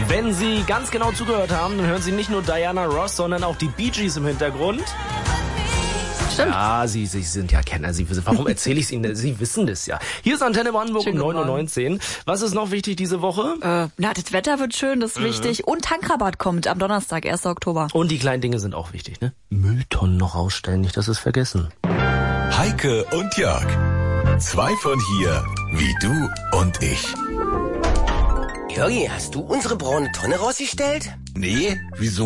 Wenn Sie ganz genau zugehört haben, dann hören Sie nicht nur Diana Ross, sondern auch die Bee Gees im Hintergrund. Stimmt. Ja, Sie sind ja Kenner. Warum erzähle ich es Ihnen? Sie wissen das ja. Hier ist Antenne Brandenburg um 9:19 Uhr. Was ist noch wichtig diese Woche? Das Wetter wird schön, das ist wichtig. Und Tankrabatt kommt am Donnerstag, 1. Oktober. Und die kleinen Dinge sind auch wichtig, ne? Mülltonnen noch rausstellen, nicht, dass Sie es vergessen. Heike und Jörg. 2 von hier, wie du und ich. Jörgi, hast du unsere braune Tonne rausgestellt? Nee, wieso?